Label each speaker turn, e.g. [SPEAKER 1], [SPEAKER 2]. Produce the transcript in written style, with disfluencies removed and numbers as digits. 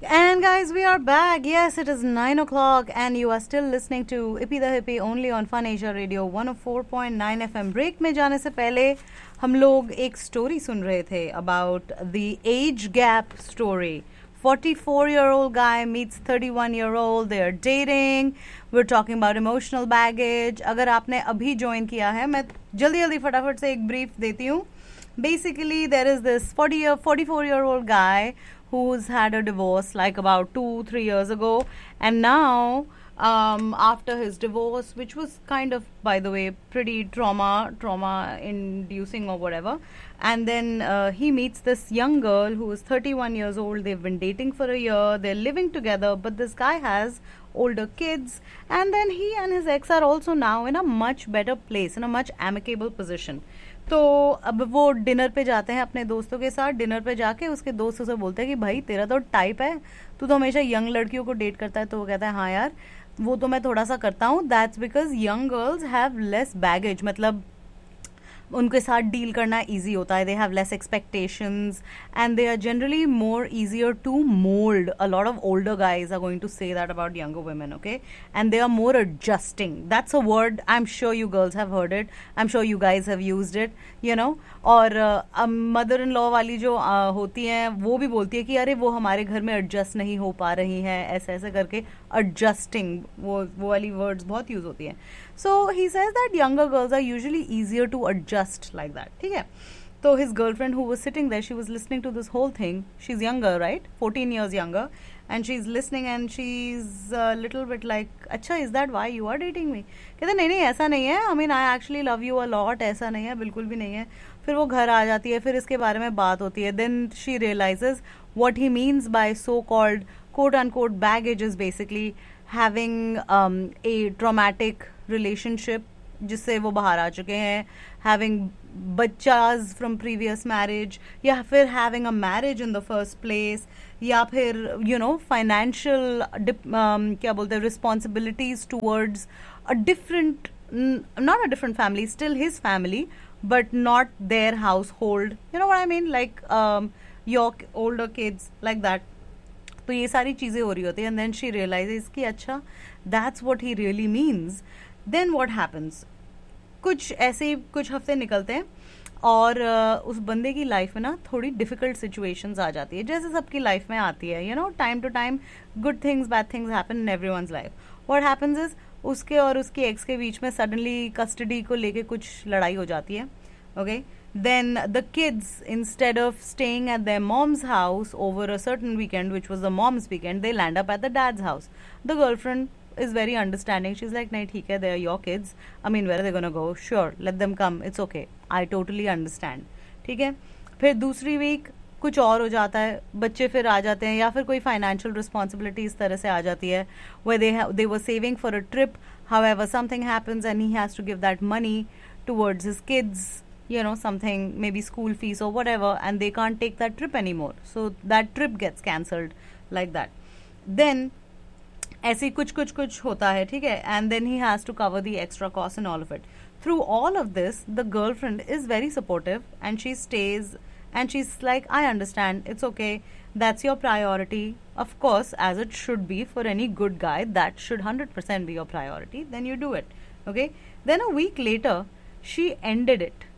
[SPEAKER 1] And guys, we are back. Yes, it is 9 o'clock, and you are still listening to Ippy the Hippie only on Fun Asia Radio 104.9 FM. Break में जाने से पहले हम लोग एक story सुन रहे थे about the age gap story. 44-year-old guy meets 31-year-old. They are dating. We're talking about emotional baggage. अगर आपने अभी ज्वाइन किया है, मैं जल्दी फटाफट से एक ब्रीफ देती हूँ. Basically, there is this 44-year-old guy who's had a divorce like about 2-3 years ago, and now after his divorce, which was kind of, by the way, pretty trauma inducing or whatever, and then he meets this young girl who is 31 years old. They've been dating for a year, they're living together, but this guy has older kids, and then he and his ex are also now in a much better place, in a much amicable position. तो अब वो dinner पे जाते हैं अपने दोस्तों के साथ. डिनर पे जाके उसके दोस्त उसे बोलते हैं कि भाई तेरा तो टाइप है, तू तो हमेशा यंग लड़कियों को डेट करता है. तो वो कहता है हाँ यार, वो तो मैं थोड़ा सा करता हूँ. That's because young girls have less baggage, मतलब उनके साथ डील करना ईजी होता है. They have less expectations and they are generally more easier to mould. A lot of older guys are going to say that about younger women, okay, and they are more adjusting. That's a word, I am sure you girls have heard it, I am sure you guys have used it, you know. और mother in law वाली जो होती हैं वो भी बोलती है कि अरे वो हमारे घर में एडजस्ट नहीं हो पा रही हैं, ऐसे ऐसे करके. एडजस्टिंग, वो वाली वर्ड्स बहुत यूज होती हैं. So he says that younger girls are usually easier to adjust like that. ठीक है. So his girlfriend who was sitting there, she was listening to this whole thing. She's younger, right? 14 years younger. And she's listening and she's a little bit like, अच्छा, is that why you are dating me? कहते नहीं ऐसा नहीं है. I mean, I actually love you a lot. ऐसा नहीं है, बिल्कुल भी नहीं है. फिर वो घर आ जाती है, फिर इसके बारे में बात होती है. Then she realizes what he means by so-called quote-unquote baggage is basically having a traumatic relationship जिससे वो बाहर आ चुके हैं, having बच्चाज from previous marriage, या फिर having a marriage in the first place, या फिर you know financial क्या बोलते हैं responsibilities towards a different, not a different family, still his family, but not their household, you know what I mean, like your older kids, like that. तो ये सारी चीज़ें हो रही होती हैं. एंड देन शी रियलाइजेस कि अच्छा, that's what he really means. Then what happens, कुछ ऐसे कुछ हफ्ते निकलते हैं और उस बंदे की लाइफ में ना थोड़ी डिफिकल्ट सिचुएशंस आ जाती है, जैसे सबकी लाइफ में आती है. You know, time to time good things bad things happen in everyone's life. What happens is, उसके और उसकी एक्स के बीच में सडनली कस्टडी को लेके कुछ लड़ाई हो जाती है. Okay. Then the kids, instead of staying at their mom's house over a certain weekend, which was the mom's weekend, they land up at the dad's house. The girlfriend is very understanding. She's like, nahi, theek hai, they are your kids. I mean, where are they going to go? Sure, let them come. It's okay. I totally understand. ठीक है. फिर दूसरी week कुछ और हो जाता है, बच्चे फिर आ जाते हैं, या फिर कोई फाइनेंशियल रिस्पॉन्सिबिलिटी इस तरह से आ जाती है, where they were saving for a trip. However, something happens and he has to give that money towards his kids, you know, something, maybe school fees or whatever, and they can't take that trip anymore, so that trip gets cancelled, like that. Then ऐसे कुछ होता है, ठीक है, and then he has to cover the extra cost and all of it. Through all of this, the girlfriend is very supportive and she stays and she's like, I understand, it's okay, that's your priority, of course, as it should be for any good guy. That should 100% be your priority. Then you do it. Okay. Then a week later she ended it.